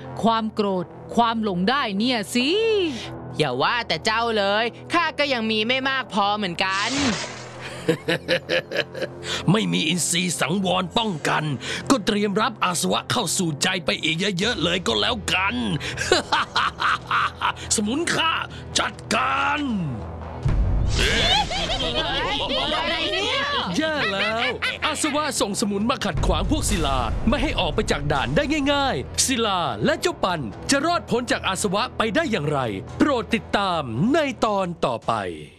ความโกรธความหลงได้เนี่ยสิอย่าว่าแต่เจ้าเลยข้าก็ยังมีไม่มากพอเหมือนกันไม่มีอินทรีย์สังวรป้องกันก็เตรียมรับอาสวะเข้าสู่ใจไปอีกเยอะๆเลยก็แล้วกัน สมุนข้าจัดการแย่แล้วอาสวะส่งสมุนมาขัดขวางพวกศิลาไม่ให้ออกไปจากด่านได้ง่ายๆศิลาและเจ้าปันจะรอดพ้นจากอาสวะไปได้อย่างไรโปรดติดตามในตอนต่อไป